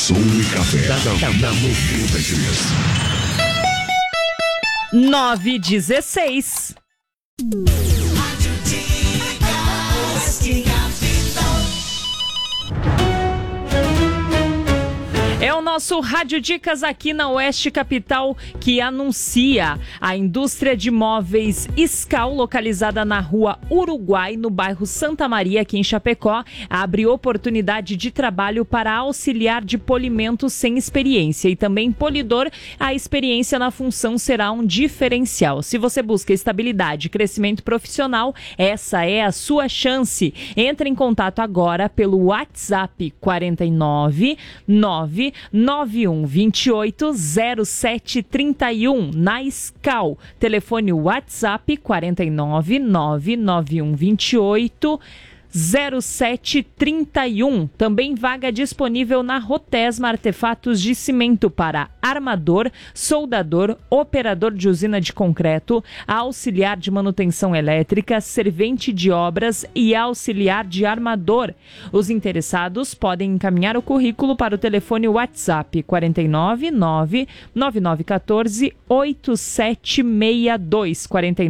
som e café na 93. 9h16. É o nosso Rádio Dicas aqui na Oeste Capital que anuncia a indústria de móveis Escal, localizada na rua Uruguai, no bairro Santa Maria, aqui em Chapecó, abre oportunidade de trabalho para auxiliar de polimento sem experiência e também polidor. A experiência na função será um diferencial. Se você busca estabilidade e crescimento profissional, essa é a sua chance. Entre em contato agora pelo WhatsApp 49991280731 na Escal. Telefone WhatsApp 49991280731. Também vaga disponível na Rotesma, artefatos de cimento para armador, soldador, operador de usina de concreto, auxiliar de manutenção elétrica, servente de obras e auxiliar de armador. Os interessados podem encaminhar o currículo para o telefone WhatsApp 499-9914-8762,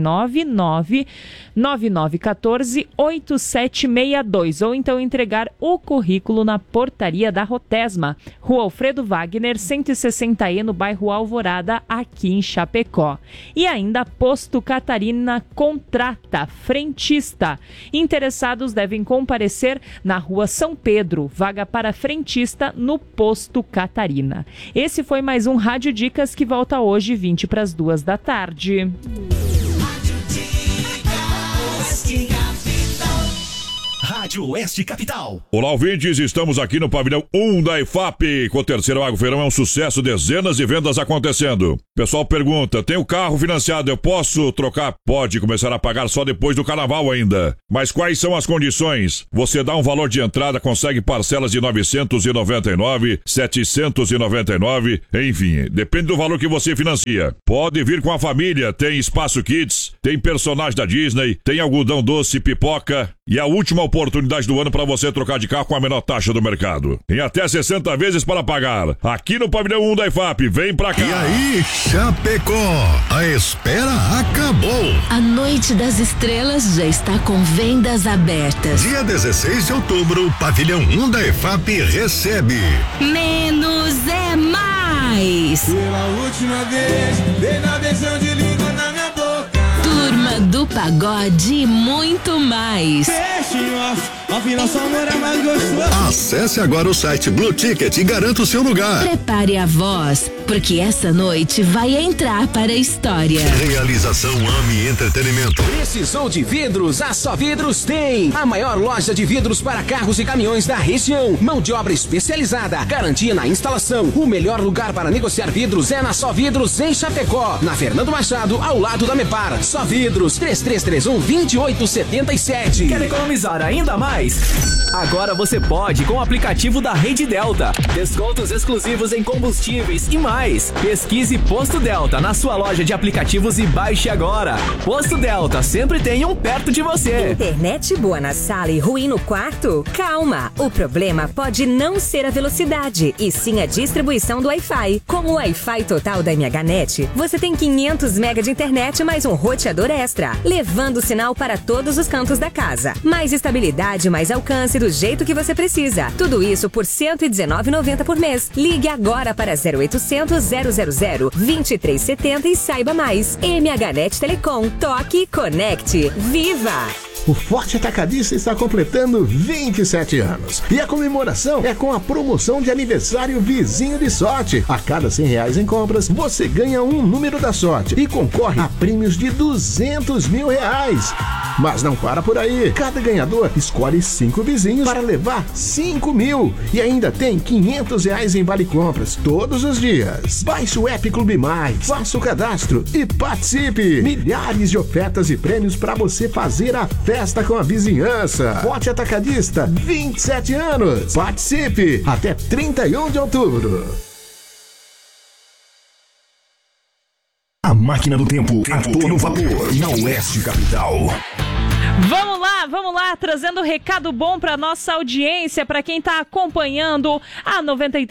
499-9914-8762, ou então entregar o currículo na portaria da Rotesma, Rua Alfredo Wagner, 160E, no bairro Alvorada, aqui em Chapecó. E ainda Posto Catarina contrata frentista. Interessados devem comparecer na Rua São Pedro, vaga para frentista no Posto Catarina. Esse foi mais um Rádio Dicas que volta hoje 2:20 da tarde. Rádio Oeste Capital. Olá, ouvintes, estamos aqui no pavilhão 1 da IFAP. Com o terceiro Agrofeirão é um sucesso, dezenas de vendas acontecendo. Pessoal pergunta, tem o carro financiado, eu posso trocar? Pode começar a pagar só depois do carnaval ainda. Mas quais são as condições? Você dá um valor de entrada, consegue parcelas de 999, 799, enfim, depende do valor que você financia. Pode vir com a família, tem espaço kids, tem personagem da Disney, tem algodão doce, pipoca e a última oportunidade do ano para você trocar de carro com a menor taxa do mercado. Em até 60 vezes para pagar. Aqui no pavilhão 1 da IFAP, vem pra cá. E aí, Chapecó, a espera acabou. A Noite das Estrelas já está com vendas abertas. Dia 16 de outubro, pavilhão 1 da IFAP recebe Menos é Mais. Pela última vez, dei na beijão de língua na minha boca. Turma do Pagode e muito mais. Afinal, sua amor é mais gostoso. Acesse agora o site Blue Ticket e garanta o seu lugar. Prepare a voz, porque essa noite vai entrar para a história. Realização AMI Entretenimento. Precisou de vidros? A Só Vidros tem. A maior loja de vidros para carros e caminhões da região. Mão de obra especializada, garantia na instalação. O melhor lugar para negociar vidros é na Só Vidros em Chapecó. Na Fernando Machado, ao lado da Mepar. Só Vidros, 3331-2877. Quer economizar ainda mais? Agora você pode com o aplicativo da Rede Delta. Descontos exclusivos em combustíveis e mais. Pesquise Posto Delta na sua loja de aplicativos e baixe agora. Posto Delta, sempre tem um perto de você. Internet boa na sala e ruim no quarto? Calma, o problema pode não ser a velocidade, e sim a distribuição do Wi-Fi. Com o Wi-Fi total da MHNet, você tem 500 MB de internet mais um roteador extra, levando o sinal para todos os cantos da casa. Mais estabilidade, mais alcance do jeito que você precisa. Tudo isso por R$ 119,90 por mês. Ligue agora para 0800 000 2370 e saiba mais. MHNet Telecom. Toque e conecte. Viva! O Forte Atacadista está completando 27 anos. E a comemoração é com a promoção de aniversário Vizinho de Sorte. A cada R$100 em compras, você ganha um número da sorte e concorre a prêmios de R$200 mil. Mas não para por aí. Cada ganhador escolhe 5 vizinhos para levar 5 mil. E ainda tem R$500 em vale compras todos os dias. Baixe o app Clube Mais, faça o cadastro e participe. Milhares de ofertas e prêmios para você fazer a festa com a vizinhança. Forte Atacadista, 27 anos. Participe até 31 de outubro. A máquina do tempo a todo vapor na Oeste Capital. Vamos lá, trazendo recado bom para nossa audiência, para quem tá acompanhando a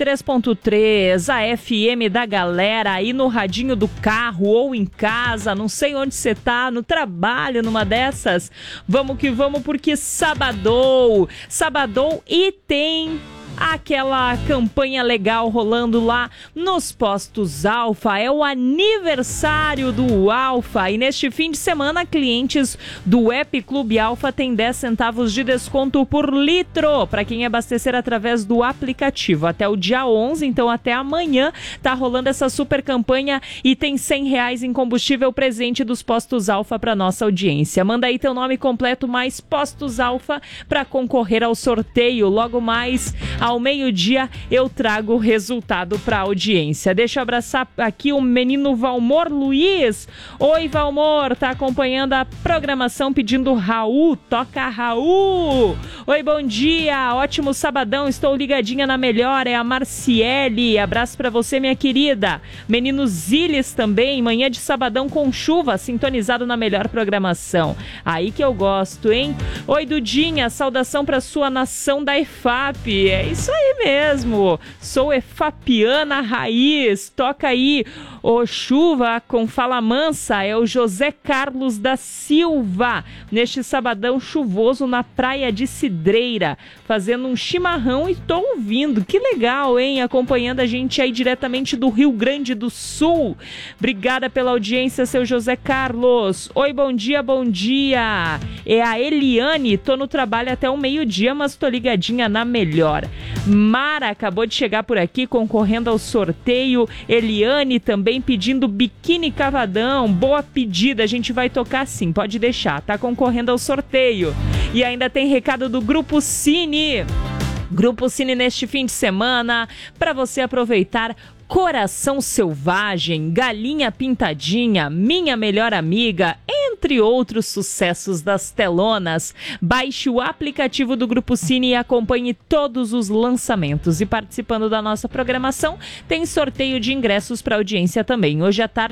93.3, a FM da galera, aí no radinho do carro ou em casa, não sei onde você tá, no trabalho, numa dessas. Vamos que vamos, porque sabadou e tem aquela campanha legal rolando lá nos postos Alfa. É o aniversário do Alfa e neste fim de semana clientes do App Clube Alfa têm 10 centavos de desconto por litro para quem abastecer através do aplicativo. Até o dia 11, então até amanhã, tá rolando essa super campanha e tem R$100 em combustível presente dos postos Alfa para nossa audiência. Manda aí teu nome completo mais postos Alfa para concorrer ao sorteio. Logo mais ao meio-dia eu trago o resultado para a audiência. Deixa eu abraçar aqui o menino Valmor Luiz. Oi, Valmor, tá acompanhando a programação pedindo Raul, toca Raul. Oi, bom dia, ótimo sabadão, estou ligadinha na melhor, é a Marciele. Abraço para você, minha querida. Menino Ziles também, manhã de sabadão com chuva, sintonizado na melhor programação. Aí que eu gosto, hein? Oi, Dudinha, saudação para sua nação da EFAP. É isso aí mesmo, sou efapiana raiz, toca aí o Chuva com Fala Mansa, é o José Carlos da Silva, neste sabadão chuvoso na praia de Cidreira, fazendo um chimarrão e tô ouvindo, que legal, hein, acompanhando a gente aí diretamente do Rio Grande do Sul. Obrigada pela audiência, seu José Carlos. Oi, bom dia, é a Eliane, tô no trabalho até o meio-dia, mas tô ligadinha na melhor. Mara acabou de chegar por aqui concorrendo ao sorteio. Eliane também pedindo biquíni cavadão. Boa pedida, a gente vai tocar sim, pode deixar, tá concorrendo ao sorteio. E ainda tem recado do Grupo Cine. Grupo Cine neste fim de semana para você aproveitar Coração Selvagem, Galinha Pintadinha, Minha Melhor Amiga, entre outros sucessos das telonas. Baixe o aplicativo do Grupo Cine e acompanhe todos os lançamentos. E participando da nossa programação, tem sorteio de ingressos para audiência também. Hoje à tarde